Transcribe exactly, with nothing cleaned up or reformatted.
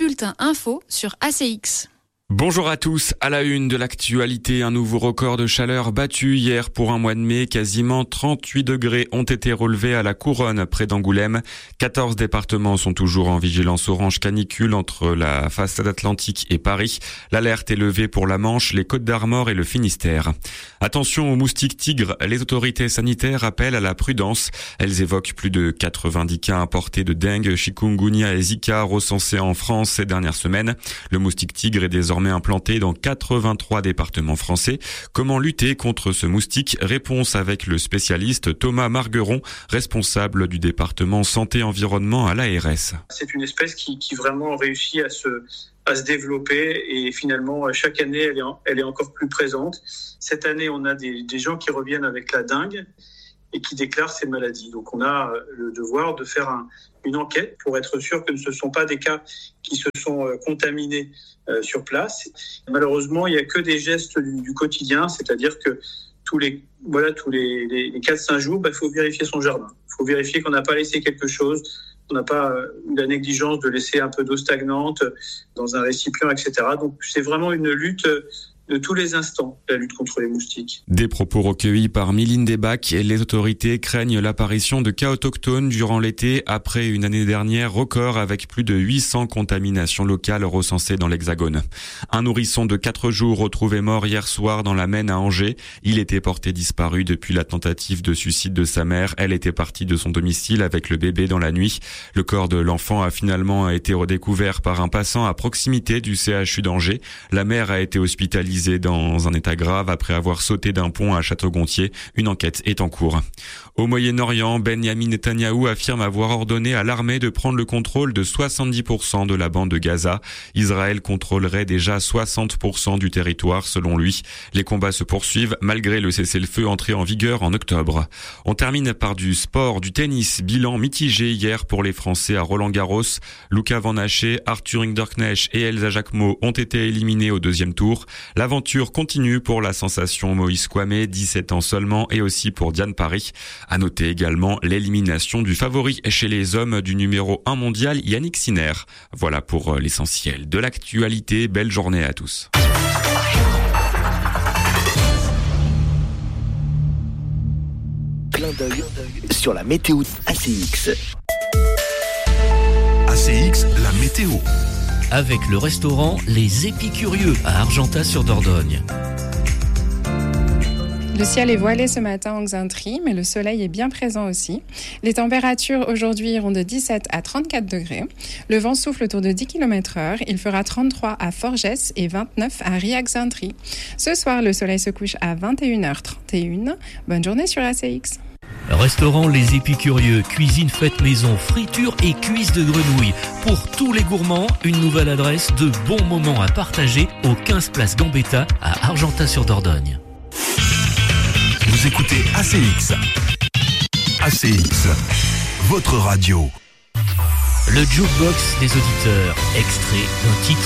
bulletin info sur A C X. Bonjour à tous, à la une de l'actualité, un nouveau record de chaleur battu hier pour un mois de mai. Quasiment trente-huit degrés ont été relevés à la Couronne près d'Angoulême. quatorze départements sont toujours en vigilance orange canicule entre la façade atlantique et Paris. L'alerte est levée pour la Manche, les Côtes-d'Armor et le Finistère. Attention aux moustiques tigres, les autorités sanitaires appellent à la prudence. Elles évoquent plus de quatre-vingt-dix cas importés de dengue, chikungunya et Zika recensés en France ces dernières semaines. Le moustique tigre est désormais implanté dans quatre-vingt-trois départements français. Comment lutter contre ce moustique? Réponse avec le spécialiste Thomas Margueron, responsable du département santé-environnement à l'A R S. C'est une espèce qui, qui vraiment réussit à se, à se développer et finalement chaque année elle est, elle est encore plus présente. Cette année on a des, des gens qui reviennent avec la dengue et qui déclarent ces maladies. Donc on a le devoir de faire un, une enquête pour être sûr que ce ne sont pas des cas qui se sont contaminés euh, sur place. Malheureusement, il n'y a que des gestes du, du quotidien, c'est-à-dire que tous les voilà tous les, les, les quatre cinq jours, il bah, faut vérifier son jardin. Il faut vérifier qu'on n'a pas laissé quelque chose, qu'on n'a pas eu la négligence de laisser un peu d'eau stagnante dans un récipient, et cetera. Donc c'est vraiment une lutte de tous les instants, la lutte contre les moustiques. Des propos recueillis par Mylène Desbacs. Les autorités craignent l'apparition de cas autochtones durant l'été après une année dernière record avec plus de huit cents contaminations locales recensées dans l'Hexagone. Un nourrisson de quatre jours retrouvé mort hier soir dans la Maine à Angers. Il était porté disparu depuis la tentative de suicide de sa mère. Elle était partie de son domicile avec le bébé dans la nuit. Le corps de l'enfant a finalement été redécouvert par un passant à proximité du C H U d'Angers. La mère a été hospitalisée dans un état grave après avoir sauté d'un pont à Château-Gontier. Une enquête est en cours. Au Moyen-Orient, Benyamin Netanyahou affirme avoir ordonné à l'armée de prendre le contrôle de soixante-dix pour cent de la bande de Gaza. Israël contrôlerait déjà soixante pour cent du territoire selon lui. Les combats se poursuivent malgré le cessez-le-feu entré en vigueur en octobre. On termine par du sport, du tennis. Bilan mitigé hier pour les Français à Roland-Garros. Luca Van Haché, Arthur Hinderknecht et Elsa Jacquemot ont été éliminés au deuxième tour. L'aventure continue pour la sensation Moïse Kouamé, dix-sept ans seulement, et aussi pour Diane Paris. À noter également l'élimination du favori chez les hommes du numéro un mondial Yannick Sinner. Voilà pour l'essentiel de l'actualité. Belle journée à tous. Clin d'œil sur la météo A C X. A C X, la météo. Avec le restaurant Les Épicurieux à Argentat-sur-Dordogne. Le ciel est voilé ce matin en Xaintrie, mais le soleil est bien présent aussi. Les températures aujourd'hui iront de dix-sept à trente-quatre degrés. Le vent souffle autour de dix kilomètres heure. Il fera trente-trois à Forgès et vingt-neuf à Riac-Xaintrie. Ce soir, le soleil se couche à vingt et une heures trente et une. Bonne journée sur A C X. Restaurant Les Épicurieux, cuisine faite maison, friture et cuisse de grenouille. Pour tous les gourmands, une nouvelle adresse de bons moments à partager au quinze place Gambetta à Argentat-sur-Dordogne. Vous écoutez A C X. A C X, votre radio. Le jukebox des auditeurs, extrait d'un titre